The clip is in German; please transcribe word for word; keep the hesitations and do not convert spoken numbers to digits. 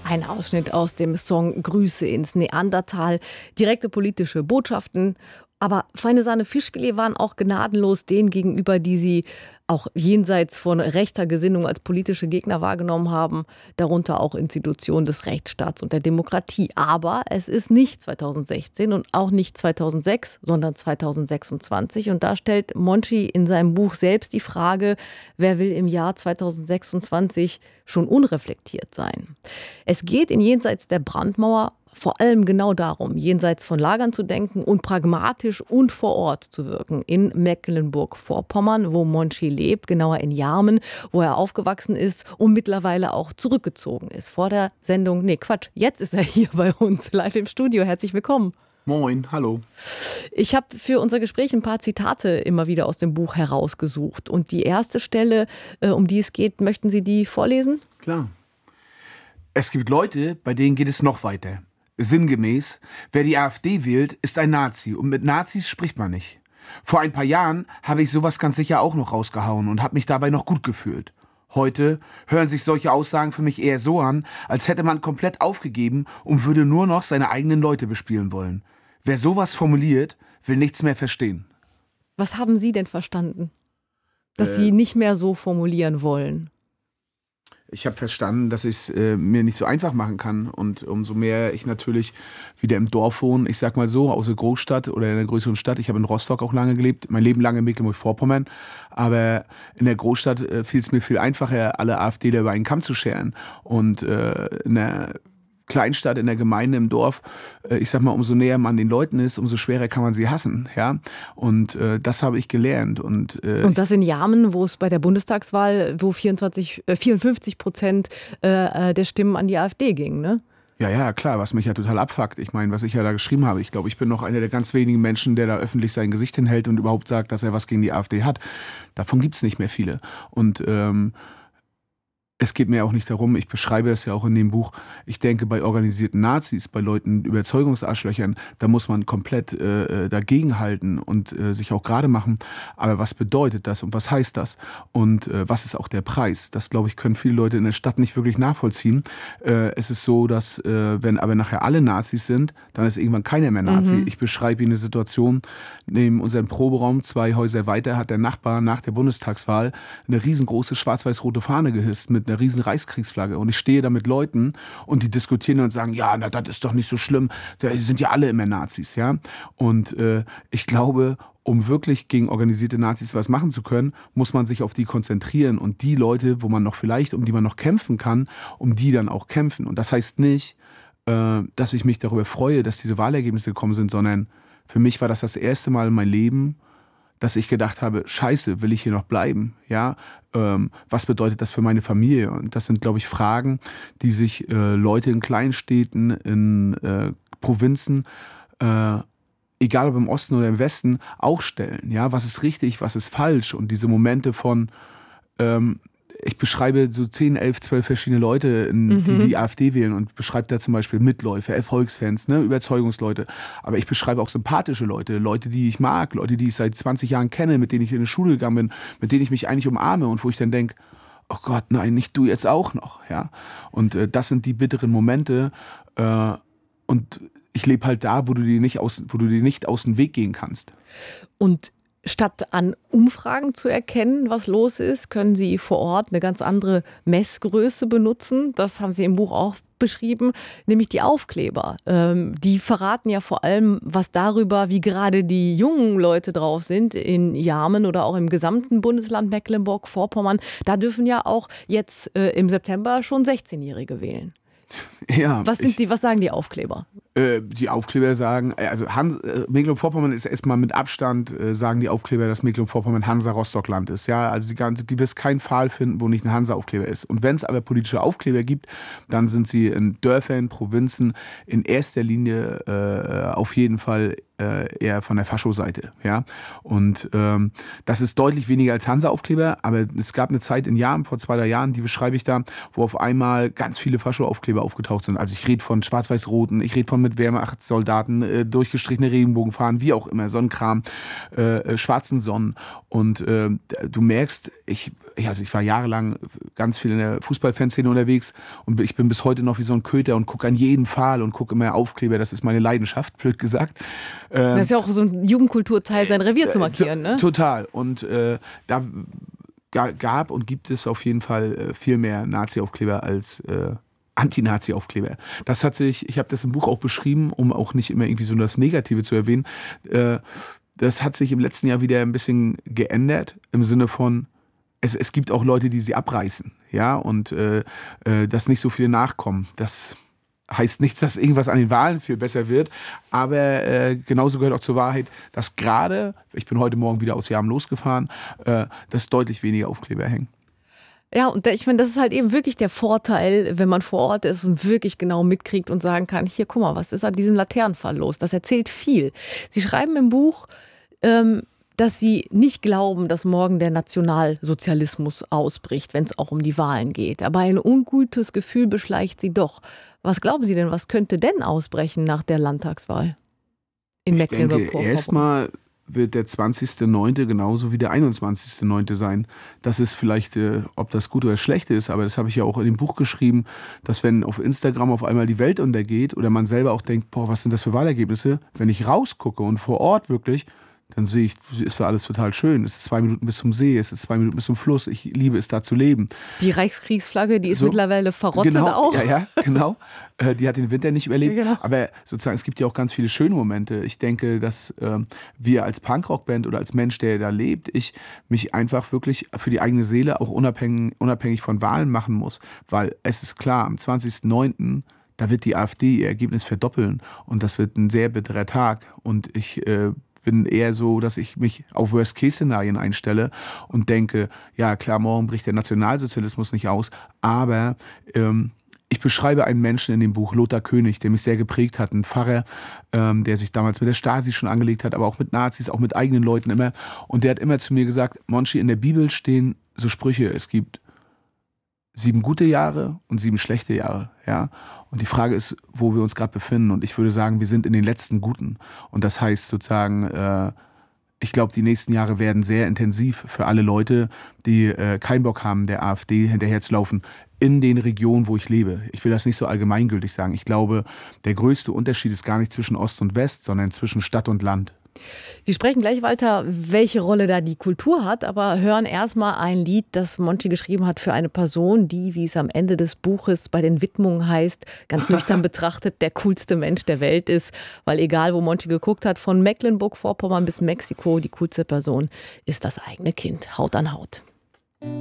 Ein Ausschnitt aus dem Song Grüße ins Neandertal. Direkte politische Botschaften. Aber feine Sahne Fischfilet waren auch gnadenlos denen gegenüber, die sie auch jenseits von rechter Gesinnung als politische Gegner wahrgenommen haben. Darunter auch Institutionen des Rechtsstaats und der Demokratie. Aber es ist nicht zweitausendsechzehn und auch nicht zweitausendsechs, sondern zweitausendsechsundzwanzig. Und da stellt Monchi in seinem Buch selbst die Frage, wer will im Jahr zweitausendsechsundzwanzig schon unreflektiert sein? Es geht in Jenseits der Brandmauer vor allem genau darum, jenseits von Lagern zu denken und pragmatisch und vor Ort zu wirken. In Mecklenburg-Vorpommern, wo Monchi lebt, genauer in Jarmen, wo er aufgewachsen ist und mittlerweile auch zurückgezogen ist. Vor der Sendung, nee Quatsch, jetzt ist er hier bei uns, live im Studio. Herzlich willkommen. Moin, hallo. Ich habe für unser Gespräch ein paar Zitate immer wieder aus dem Buch herausgesucht. Und die erste Stelle, um die es geht, möchten Sie die vorlesen? Klar. Es gibt Leute, bei denen geht es noch weiter. Sinngemäß, wer die AfD wählt, ist ein Nazi und mit Nazis spricht man nicht. Vor ein paar Jahren habe ich sowas ganz sicher auch noch rausgehauen und habe mich dabei noch gut gefühlt. Heute hören sich solche Aussagen für mich eher so an, als hätte man komplett aufgegeben und würde nur noch seine eigenen Leute bespielen wollen. Wer sowas formuliert, will nichts mehr verstehen. Was haben Sie denn verstanden, dass äh, Sie nicht mehr so formulieren wollen? Ich habe verstanden, dass ich es äh, mir nicht so einfach machen kann. Und umso mehr ich natürlich wieder im Dorf wohne, ich sag mal so, aus der Großstadt oder in einer größeren Stadt. Ich habe in Rostock auch lange gelebt, mein Leben lang in Mecklenburg-Vorpommern. Aber in der Großstadt äh, fiel es mir viel einfacher, alle AfDler über einen Kamm zu scheren. Und äh, in der Kleinstadt, in der Gemeinde, im Dorf, äh, ich sag mal, umso näher man den Leuten ist, umso schwerer kann man sie hassen. Ja? Und äh, das habe ich gelernt. Und, äh, und das in Jarmen, wo es bei der Bundestagswahl, wo vierundzwanzig, äh, vierundfünfzig Prozent äh, der Stimmen an die AfD gingen, ne? Ja, ja, klar, was mich ja total abfuckt. Ich meine, was ich ja da geschrieben habe, ich glaube, ich bin noch einer der ganz wenigen Menschen, der da öffentlich sein Gesicht hinhält und überhaupt sagt, dass er was gegen die AfD hat. Davon gibt es nicht mehr viele. Und ähm, es geht mir auch nicht darum, ich beschreibe das ja auch in dem Buch, ich denke, bei organisierten Nazis, bei Leuten, Überzeugungsarschlöchern, da muss man komplett äh, dagegenhalten und äh, sich auch gerade machen. Aber was bedeutet das und was heißt das? Und äh, was ist auch der Preis? Das, glaube ich, können viele Leute in der Stadt nicht wirklich nachvollziehen. Äh, es ist so, dass äh, wenn aber nachher alle Nazis sind, dann ist irgendwann keiner mehr Nazi. Mhm. Ich beschreibe Ihnen eine Situation, neben unserem Proberaum, zwei Häuser weiter, hat der Nachbar nach der Bundestagswahl eine riesengroße schwarz-weiß-rote Fahne gehisst mit einer riesen Reichskriegsflagge. Und ich stehe da mit Leuten und die diskutieren und sagen, ja, na, das ist doch nicht so schlimm. Da sind ja alle immer Nazis, ja. Und äh, ich glaube, um wirklich gegen organisierte Nazis was machen zu können, muss man sich auf die konzentrieren und die Leute, wo man noch vielleicht, um die man noch kämpfen kann, um die dann auch kämpfen. Und das heißt nicht, äh, dass ich mich darüber freue, dass diese Wahlergebnisse gekommen sind, sondern für mich war das das erste Mal in meinem Leben, dass ich gedacht habe, scheiße, will ich hier noch bleiben? Ja, ähm, was bedeutet das für meine Familie? Und das sind, glaube ich, Fragen, die sich äh, Leute in Kleinstädten, in äh, Provinzen, äh, egal ob im Osten oder im Westen, auch stellen. Ja, was ist richtig, was ist falsch? Und diese Momente von, ähm, ich beschreibe so zehn, elf, zwölf verschiedene Leute, die mhm. die AfD wählen und beschreibe da zum Beispiel Mitläufer, Erfolgsfans, ne, Überzeugungsleute. Aber ich beschreibe auch sympathische Leute, Leute, die ich mag, Leute, die ich seit zwanzig Jahren kenne, mit denen ich in die Schule gegangen bin, mit denen ich mich eigentlich umarme und wo ich dann denke, oh Gott, nein, nicht du jetzt auch noch. Ja? Und äh, das sind die bitteren Momente. Äh, und ich lebe halt da, wo du dir nicht aus, wo du dir nicht aus dem Weg gehen kannst. Und statt an Umfragen zu erkennen, was los ist, können Sie vor Ort eine ganz andere Messgröße benutzen. Das haben Sie im Buch auch beschrieben, nämlich die Aufkleber. Ähm, die verraten ja vor allem was darüber, wie gerade die jungen Leute drauf sind in Jarmen oder auch im gesamten Bundesland Mecklenburg-Vorpommern. Da dürfen ja auch jetzt äh, im September schon sechzehnjährige wählen. Ja, was, sind ich, die, was sagen die Aufkleber? Äh, die Aufkleber sagen, also Hans, äh, Mecklenburg-Vorpommern ist erstmal mit Abstand, äh, sagen die Aufkleber, dass Mecklenburg-Vorpommern Hansa-Rostock-Land ist. Ja? Also die ganze, du wirst keinen Pfahl finden, wo nicht ein Hansa-Aufkleber ist. Und wenn es aber politische Aufkleber gibt, dann sind sie in Dörfern, Provinzen in erster Linie äh, auf jeden Fall äh, eher von der Fascho-Seite. Ja? Und ähm, das ist deutlich weniger als Hansa-Aufkleber, aber es gab eine Zeit in Jahren, vor zwei, drei Jahren, die beschreibe ich da, wo auf einmal ganz viele Fascho-Aufkleber aufgetaucht sind. Also ich rede von schwarz-weiß-roten, ich rede von mit Wehrmachtssoldaten, äh, durchgestrichene Regenbogenfahnen, wie auch immer, Sonnenkram, äh, schwarzen Sonnen. Und äh, du merkst, ich ja, also ich war jahrelang ganz viel in der Fußballfanszene unterwegs und ich bin bis heute noch wie so ein Köter und gucke an jeden Pfahl und gucke immer Aufkleber. Das ist meine Leidenschaft, blöd gesagt. Das ist ja auch so ein Jugendkulturteil, sein Revier zu markieren, ne? Total. Und äh, da gab und gibt es auf jeden Fall äh, viel mehr Nazi-Aufkleber als äh, Anti-Nazi-Aufkleber. Das hat sich, ich habe das im Buch auch beschrieben, um auch nicht immer irgendwie so das Negative zu erwähnen. Äh, das hat sich im letzten Jahr wieder ein bisschen geändert, im Sinne von, es, es gibt auch Leute, die sie abreißen, ja, und äh, äh, dass nicht so viele nachkommen. Das heißt nichts, dass irgendwas an den Wahlen viel besser wird, aber äh, genauso gehört auch zur Wahrheit, dass gerade, ich bin heute Morgen wieder aus Jam losgefahren, äh, dass deutlich weniger Aufkleber hängen. Ja, und ich meine, das ist halt eben wirklich der Vorteil, wenn man vor Ort ist und wirklich genau mitkriegt und sagen kann, hier, guck mal, was ist an diesem Laternenpfahl los? Das erzählt viel. Sie schreiben im Buch, ähm, dass Sie nicht glauben, dass morgen der Nationalsozialismus ausbricht, wenn es auch um die Wahlen geht. Aber ein ungutes Gefühl beschleicht Sie doch. Was glauben Sie denn, was könnte denn ausbrechen nach der Landtagswahl in Mecklenburg-Vorpommern? Ich denke, erstmal wird der zwanzigster neunte genauso wie der einundzwanzigster neunte sein. Das ist vielleicht, äh, ob das gut oder schlecht ist, aber das habe ich ja auch in dem Buch geschrieben, dass wenn auf Instagram auf einmal die Welt untergeht oder man selber auch denkt, boah, was sind das für Wahlergebnisse, wenn ich rausgucke und vor Ort wirklich, dann sehe ich, ist da alles total schön. Es ist zwei Minuten bis zum See, es ist zwei Minuten bis zum Fluss. Ich liebe es, da zu leben. Die Reichskriegsflagge, die ist so, mittlerweile verrottet genau, auch. Ja, ja, genau. Äh, die hat den Winter nicht überlebt. Genau. Aber sozusagen, es gibt ja auch ganz viele schöne Momente. Ich denke, dass äh, wir als Punkrock-Band oder als Mensch, der da lebt, ich mich einfach wirklich für die eigene Seele auch unabhängig, unabhängig von Wahlen machen muss. Weil es ist klar, am zwanzigster neunten da wird die AfD ihr Ergebnis verdoppeln. Und das wird ein sehr bitterer Tag. Und ich äh, bin eher so, dass ich mich auf Worst-Case-Szenarien einstelle und denke, ja klar, morgen bricht der Nationalsozialismus nicht aus, aber ähm, ich beschreibe einen Menschen in dem Buch, Lothar König, der mich sehr geprägt hat, ein Pfarrer, ähm, der sich damals mit der Stasi schon angelegt hat, aber auch mit Nazis, auch mit eigenen Leuten immer. Und der hat immer zu mir gesagt, Monchi, in der Bibel stehen so Sprüche, es gibt sieben gute Jahre und sieben schlechte Jahre, ja. Und die Frage ist, wo wir uns gerade befinden. Und ich würde sagen, wir sind in den letzten guten. Und das heißt sozusagen, äh, ich glaube, die nächsten Jahre werden sehr intensiv für alle Leute, die äh, keinen Bock haben, der AfD hinterherzulaufen, in den Regionen, wo ich lebe. Ich will das nicht so allgemeingültig sagen. Ich glaube, der größte Unterschied ist gar nicht zwischen Ost und West, sondern zwischen Stadt und Land. Wir sprechen gleich weiter, welche Rolle da die Kultur hat, aber hören erstmal ein Lied, das Monchi geschrieben hat für eine Person, die, wie es am Ende des Buches bei den Widmungen heißt, ganz nüchtern betrachtet, der coolste Mensch der Welt ist, weil egal, wo Monchi geguckt hat, von Mecklenburg-Vorpommern bis Mexiko, die coolste Person ist das eigene Kind. Haut an Haut.